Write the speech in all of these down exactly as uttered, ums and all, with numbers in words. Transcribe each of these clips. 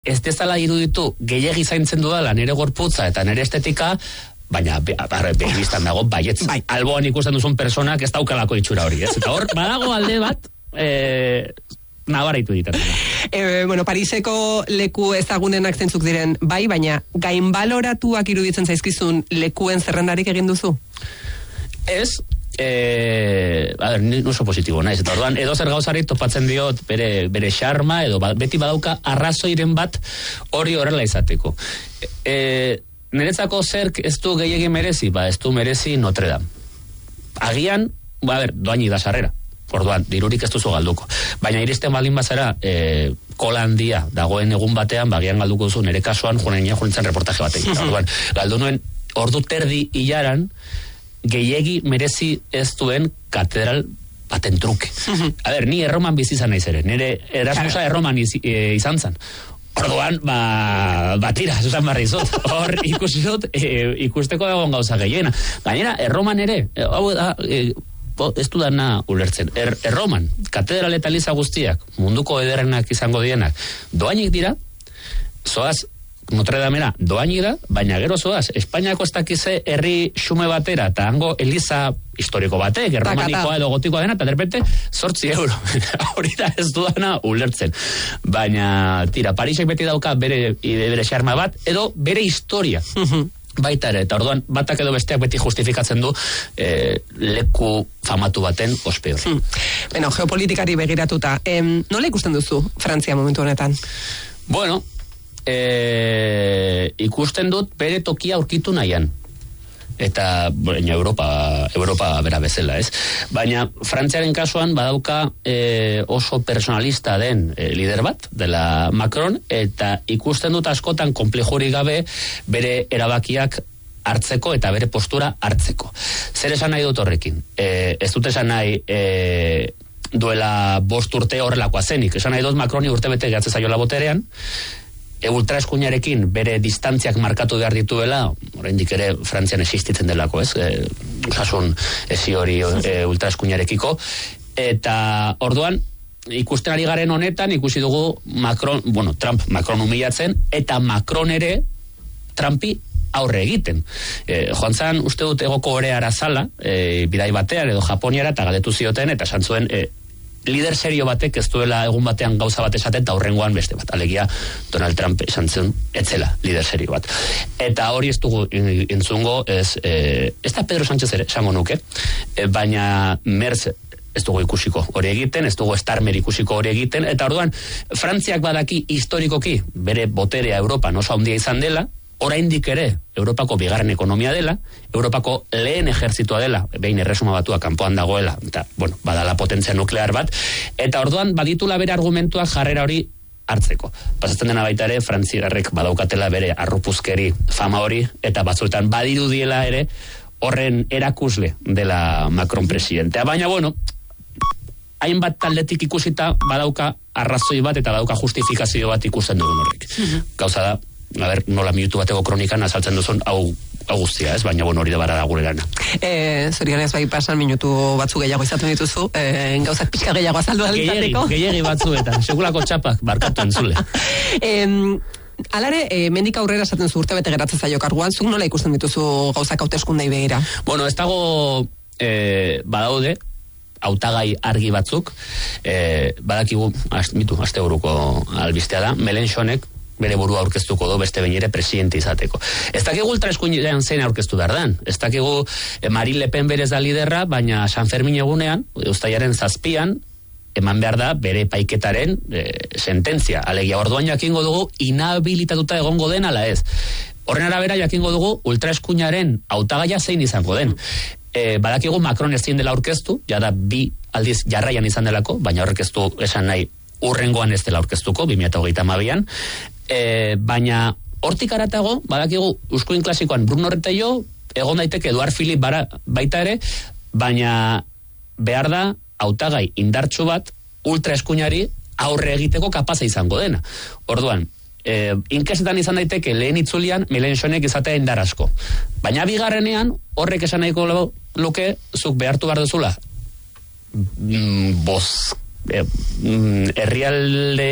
ez dezala iruditu gehiegi zaintzen dudala nire gorputza eta nire estetika, baina begiztan dago baietz. Bai. Alboan ikusten duzun personak ez daukalako itxura hori, ez? Eta hor, badago alde bat, eh, nabaraitu ditetan. E, bueno, Pariseko leku ezagunenak zentzuk diren, bai, baina gainbaloratuak iruditzen zaizkizun lekuen zerrendarik egin duzu? Ez, Eh, a ver, no oso positibo naiz, eta orduan edo zer gauzari topatzen diot bere bere xarma edo ba, beti badauka arrazoiren bat hori horrela izateko. Eh, niretzako zerk ez du gehiegi merezi, ba ez du merezi Notre Dame. Agian, ba a ber, doainik da sarrera. Orduan, dirurik ez duzu galduko. Baina iristen baldin bazara, eh, kola handia dagoen egun batean, bagian galduko duzu, nire kasuan joan joan reportaje batekin. Orduan, galdu nuen ordu terdi hilaran gehiegi merezi ez duen katedral baten truke. A ber, ni erroman bizi izan naiz ere, nire Erasmusa erroman iz, e, izan zan. Orduan, ba, batira, esan barri zut. Hor ikusi dut, e, ikusteko dagoen gauza gehiena. Gainera, erroman ere, e, hau da, e, ez du dana ulertzen. Er, erroman, katedral eta eliza guztiak, munduko ederrenak izango dienak, doainik dira, zoaz, Notre Damera doainik da, baina gero zoaz, Espainiako ez dakize herri xume batera, eta hango eliza historiko batek, erromanikoa edo gotikoa dena, eta derpente, zortzi euro. Hori da ez dudana ulertzen. Baina, tira, Parisek beti dauka bere, bere xarma bat, edo bere historia. Baita ere, eta orduan, batak edo besteak beti justifikatzen du eh, leku famatu baten ospe hori. Hmm. Bueno, geopolitikari begiratuta, em, nola ikusten duzu Frantzia momentu honetan? Bueno, E, ikusten dut bere tokia aurkitu nahian eta baina Europa Europa bera bezala, ez? Baina Frantziaren kasuan badauka e, oso personalista den e, lider bat dela Macron, eta ikusten dut askotan konplejuri gabe bere erabakiak hartzeko eta bere postura hartzeko. Zer esan nahi dut horrekin? E, ez dut esan nahi e, duela bost urte horrelakoa zenik, esan nahi dut Macroni urte bete gehatzen zaiola boterean, E, ultraeskuinarekin bere distantziak markatu behar dituela, oraindik ere Frantzian existitzen delako, ez? E, osasun ezi hori e, ultraeskuinarekiko, eta orduan ikusten ari garen honetan ikusi dugu Macron, bueno, Trump Macron humilatzen, eta Macron ere Trumpi aurre egiten. E, joan zan, uste dut Hego Koreara zala, e, bidai batean edo Japoniara, eta galdetu zioten, eta esan zuen, e, lider serio batek ez duela egun batean gauza bat esaten, eta horrengoan beste bat. Alegia Donald Trump esan zen etzela lider serio bat. Eta hori ez dugu entzungo, ez, e, ez da Pedro Sánchez ere, esango nuke, e, baina Merz ez dugu ikusiko hori egiten, ez dugu Starmer ikusiko hori egiten, eta orduan Frantziak badaki historikoki bere boterea Europan oso handia izan dela, oraindik ere Europako bigarren ekonomia dela, Europako lehen ejertzitoa dela, behin erresuma batua kanpoan dagoela, eta, bueno, badala potentzia nuklear bat, eta orduan baditula bere argumentuak jarrera hori hartzeko. Pasatzen dena baita ere, frantziarrek badaukatela bere arrupuzkeri fama hori, eta batzuetan badirudiela ere horren erakusle dela Macron presidentea. Baina, bueno, hainbat taldetik ikusita badauka arrazoi bat eta badauka justifikazio bat ikusten dugun horrek. Mm-hmm. Gauza da, a ber, nola minutu bateko kronikan azaltzen duzun hau, hau guztia, ez? Baina, bueno, hori da bara da gure lana. E, Zorian ez bai pasan minutu batzu gehiago izatu dituzu, e, gauzak pixka gehiago azaldu alitzateko. Gehiagi, gehiagi batzuetan, segulako txapak barkatu entzule. E, Alare, e, mendik aurrera esaten zu urte bete geratzen zaio karguan, zuk nola ikusten dituzu gauzak hauteskundei begira? Bueno, ez dago e, badaude, hautagai argi batzuk, e, badakigu, az, mitu, azte buruko albistea da, Melenchonek bere burua aurkeztuko du beste behin ere presidente izateko. Ez dakigu ultraeskuinean zein aurkeztu dardan. Ez dakigu eh, Marine Le Pen berez da liderra, baina San Fermin egunean, uztailaren zazpian, eman behar da bere paiketaren eh, sententzia. Alegia, orduan jakingo dugu inhabilitatuta egongo den ala ez. Horren arabera jakingo dugu ultraeskuinaren hautagaia zein izango den. E, badakigu Macron ezin dela aurkeztu, jada bi aldiz jarraian izan delako, baina horrek ez du esan nahi urrengoan ez dela aurkeztuko, bi mila hogeita hamabian, e, baina hortik aratago, badakigu Uskuin klasikoan Bruno Retailleau, egon daiteke Eduard Philippe bara, baita ere, baina behar da hautagai indartsu bat ultraeskuinari aurre egiteko kapaza izango dena. Orduan, e, inkesetan izan daiteke lehen itzulian Melenchonek izatea indar asko. Baina bigarrenean horrek esan nahiko luke zuk behartu behar duzula mm, boz e, mm, herrialde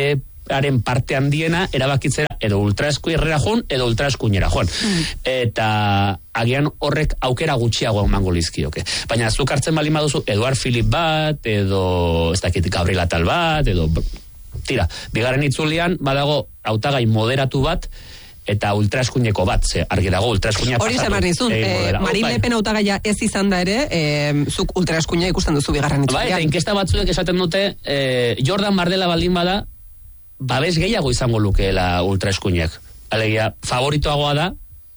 haren parte handiena erabakitzera edo ultraeskuinera joan, edo ultraeskuinera joan. Mm. Eta agian horrek aukera gutxiago emango lizkioke. Baina zuk hartzen bali maduzu, Eduard Philip bat, edo ez dakit Gabriel Atal bat, edo tira, bigarren itzulian badago hautagai moderatu bat, eta ultraeskuineko bat, ze argi dago ultraeskuina pasatu. Hori zemar nizun, eh, Marine Le Pen hautagaia ez izan da ere, eh, zuk ultraeskuina ikusten duzu bigarren itzulian. Ba, eta inkesta batzuek esaten dute, eh, Jordan Bardella baldin bada, babes gehiago izango lukeela ultraeskuinak. Alegia, favoritoagoa da,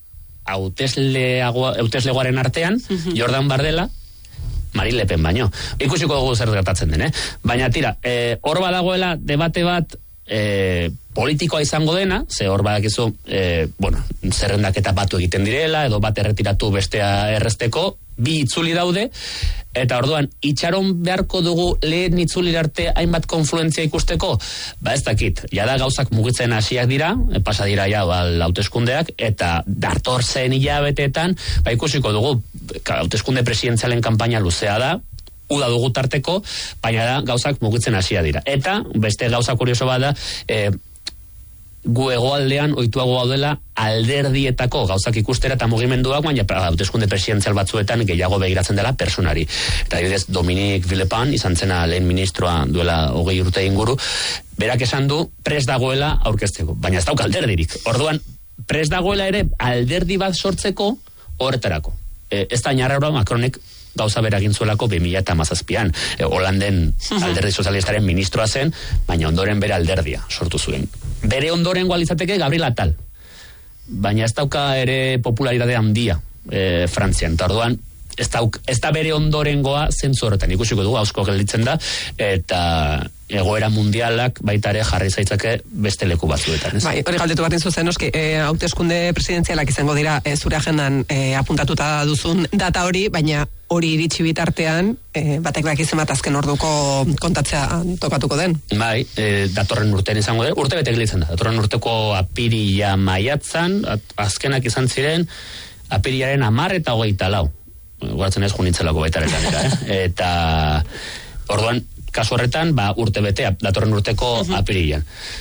hauteslegoaren artean, uh-huh. Jordan Bardella, Marine Le Pen baino. Ikusiko dugu zer gertatzen den, eh? Baina tira, eh, hor badagoela debate bat, eh, politikoa izango dena, ze hor badakizu, eh, bueno, zerrendaketa batu egiten direla, edo bat erretiratu bestea erresteko, bi itzuli daude, eta orduan, itxaron beharko dugu lehen itzuli arte hainbat konfluentzia ikusteko, ba ez dakit, jada gauzak mugitzen hasiak dira, pasa dira ja, ba, hauteskundeak, eta datorzen hilabeteetan, ba ikusiko dugu, hauteskunde presidenzialen kanpaina luzea da, uda dugu tarteko, baina da gauzak mugitzen hasia dira. Eta, beste gauza kurioso bada, eh, gu hegoaldean ohituago gaudela alderdietako gauzak ikustera eta mugimenduak, baina hauteskunde presidenzial batzuetan gehiago begiratzen dela personari. Eta adibidez, Dominique Villepin izan zena lehen ministroa duela hogei urte inguru, berak esan du prest dagoela aurkezteko, baina ez dauk alderdirik. Orduan, prest dagoela ere alderdi bat sortzeko horretarako. E, ez da inarra Macronek gauza beragin zuelako bi mila hamazazpian. E, Holanden alderdi sozialistaren ministroa zen, baina ondoren bere alderdia sortu zuen. Bere ondoren gualizateke Gabriel Atal. Baina ez dauka ere popularidade handia e, Frantzian. Eta orduan, ez, dauk, ez da bere ondorengoa zentzu horretan. Ikusiko dugu, hausko gelditzen da, eta egoera mundialak baita ere jarri zaitzake beste leku batzuetan. Bai, hori galdetu baten zuzen, oski, e, hauteskunde presidenzialak izango dira e, zure agendan e, apuntatuta duzun data hori, baina hori iritsi bitartean, e, batek daki zenbat azken orduko kontatzea tokatuko den. Bai, e, datorren urtean izango den, urte bete gelditzen da. Datorren urteko apirila maiatzan, azkenak izan ziren, apirilaren hamar eta hogeita lau. Guartzen ez junitzelako baitaretan, eh? Eta orduan, kasu horretan, ba, urte betea, datorren urteko uh-huh. apirilan.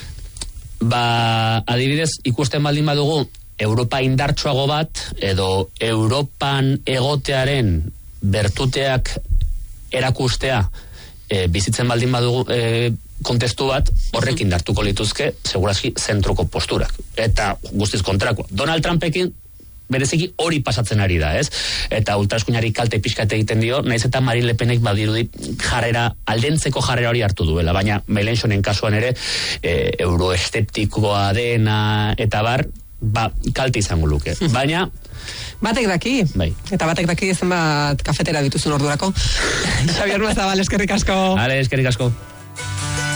Ba, adibidez, ikusten baldin badugu, Europa indartsuago bat, edo Europan egotearen bertuteak erakustea, e, bizitzen baldin badugu e, kontestu bat, horrek indartuko lituzke, segurazki, zentroko posturak. Eta guztiz kontrako. Donald Trumpekin, bereziki hori pasatzen ari da, ez? Eta ultraeskuinari kalte pixkat egiten dio, naiz eta Marine Le Penek badirudi jarrera, aldentzeko jarrera hori hartu duela, baina Mélenchonen kasuan ere, e, euroesteptikoa dena, eta bar, ba, kalte izango luke. Baina, batek daki, bai. Eta batek daki zenbat kafetera dituzun ordurako. Xabier Mazabal, eskerrik asko. Hale, eskerrik asko.